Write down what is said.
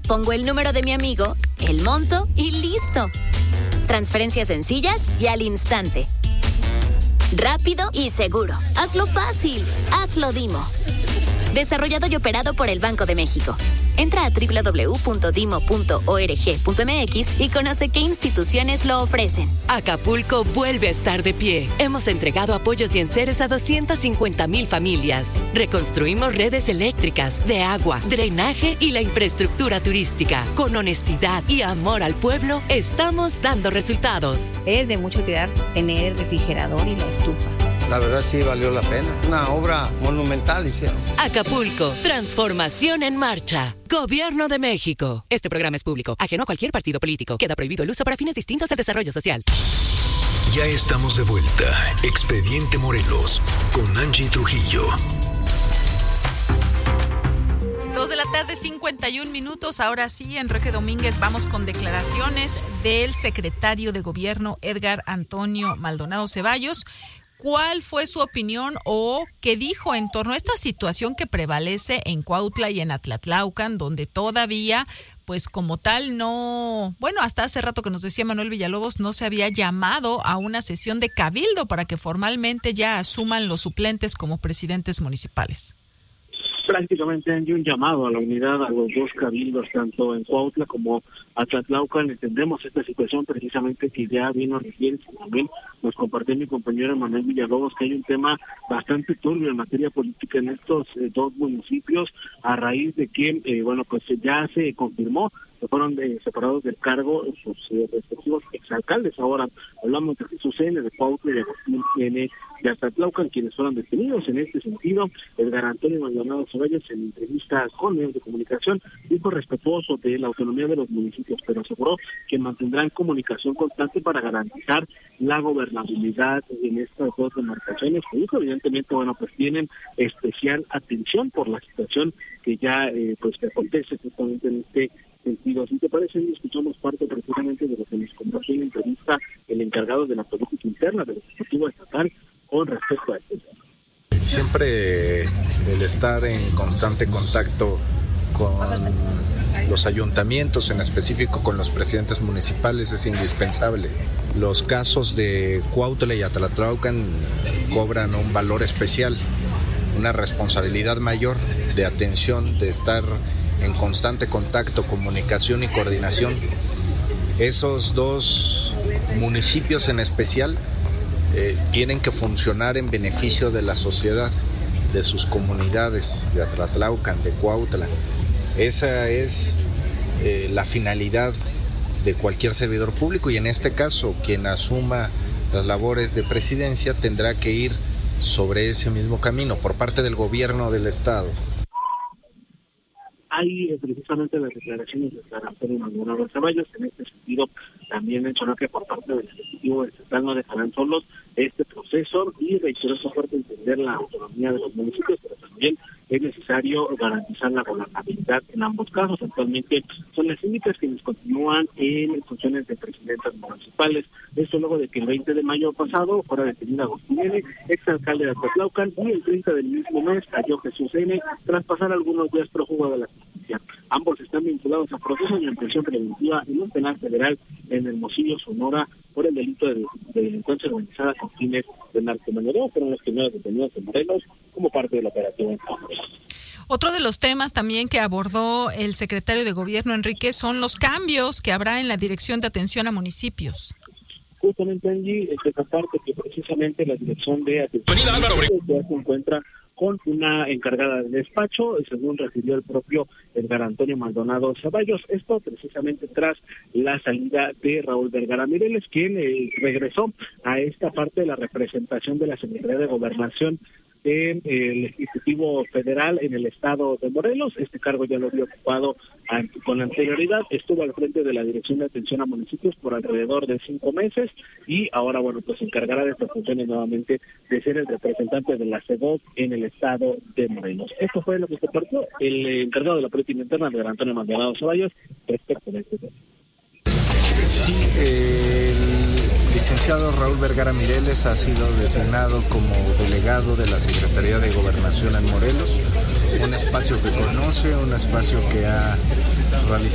pongo el número de mi amigo, el monto y listo. Transferencias sencillas y al instante. Rápido y seguro. Hazlo fácil. Hazlo Dimo. Desarrollado y operado por el Banco de México. Entra a www.dimo.org.mx y conoce qué instituciones lo ofrecen. Acapulco vuelve a estar de pie. Hemos entregado apoyos y enseres a 250,000 familias. Reconstruimos redes eléctricas, de agua, drenaje y la infraestructura turística. Con honestidad y amor al pueblo, estamos dando resultados. Es de mucho cuidar tener el refrigerador y la estufa. La verdad sí valió la pena. Una obra monumental hicieron. Acapulco, transformación en marcha. Gobierno de México. Este programa es público, ajeno a cualquier partido político. Queda prohibido el uso para fines distintos al desarrollo social. Ya estamos de vuelta. Expediente Morelos con Angie Trujillo. 2:51 p.m. Ahora sí, Enrique Domínguez, vamos con declaraciones del secretario de Gobierno Edgar Antonio Maldonado Ceballos. ¿Cuál fue su opinión o qué dijo en torno a esta situación que prevalece en Cuautla y en Atlatlaucan, donde todavía, pues como tal, hasta hace rato que nos decía Manuel Villalobos, no se había llamado a una sesión de cabildo para que formalmente ya asuman los suplentes como presidentes municipales? Prácticamente hay un llamado a la unidad a los dos cabildos, tanto en Cuautla como Atlatlaucan. Entendemos esta situación precisamente que ya vino recién, también nos compartió mi compañero Manuel Villalobos, que hay un tema bastante turbio en materia política en estos dos municipios, a raíz de que, pues ya se confirmó que fueron separados del cargo sus respectivos exalcaldes. Ahora hablamos de Jesús N., de Cuautla y de Agustín N. de Atlatlaucan, quienes fueron detenidos. En este sentido, Edgar Antonio Maldonado Ceballos, en entrevista con medios de comunicación, dijo respetuoso de la autonomía de los municipios, pero aseguró que mantendrán comunicación constante para garantizar la gobernabilidad en estas dos demarcaciones, que dijo evidentemente, pues tienen especial atención por la situación que ya que acontece justamente en este sentido. Si te parece, escuchamos parte precisamente de lo que nos compartió en entrevista el encargado de la política interna del Ejecutivo Estatal con respecto a este tema. Siempre el estar en constante contacto con los ayuntamientos, en específico con los presidentes municipales, es indispensable. Los casos de Cuautla y Atlatlaucan cobran un valor especial, una responsabilidad mayor de atención, de estar en constante contacto, comunicación y coordinación. Esos dos municipios en especial tienen que funcionar en beneficio de la sociedad, de sus comunidades, de Atlatlaucan, de Cuautla. Esa es la finalidad de cualquier servidor público, y en este caso quien asuma las labores de presidencia tendrá que ir sobre ese mismo camino por parte del gobierno del estado. Hay precisamente las declaraciones de Antonio Maldonado Ceballos. En este sentido, también mencionó que por parte del Ejecutivo Estatal no dejarán solos este proceso y reiteró esa parte entender la autonomía de los municipios, pero también es necesario garantizar la gobernabilidad en ambos casos. Actualmente son las síndicas quienes continúan en funciones de presidentas municipales. Esto luego de que el 20 de mayo pasado fuera detenido Agustín N., exalcalde de Atlatlaucan, y el 30 del mismo mes cayó Jesús N. tras pasar algunos días prófugo de la justicia. Ambos están vinculados a procesos de prisión preventiva en un penal federal en Hermosillo, Sonora, por el delito de delincuencia organizada con fines de narcomenudeo. Fueron los primeros detenidos en Morelos como parte del operativo en Cámara. Otro de los temas también que abordó el secretario de Gobierno, Enrique, son los cambios que habrá en la Dirección de Atención a Municipios. Justamente, Angie, esta parte que precisamente la Dirección de Atención ya se encuentra con una encargada de despacho, según refirió el propio Edgar Antonio Maldonado Ceballos. Esto precisamente tras la salida de Raúl Vergara Mireles, quien regresó a esta parte de la representación de la Secretaría de Gobernación del Ejecutivo Federal en el estado de Morelos. Este cargo ya lo había ocupado con anterioridad. Estuvo al frente de la Dirección de Atención a Municipios por alrededor de 5 meses y ahora, se encargará de estas funciones nuevamente de ser el representante de la CEGOV en el estado de Morelos. Esto fue lo que se compartió el encargado de la política interna, de Antonio Maldonado Ceballos, respecto de este tema. Sí, el licenciado Raúl Vergara Mireles ha sido designado como delegado de la Secretaría de Gobernación en Morelos, un espacio que conoce, un espacio que ha realizado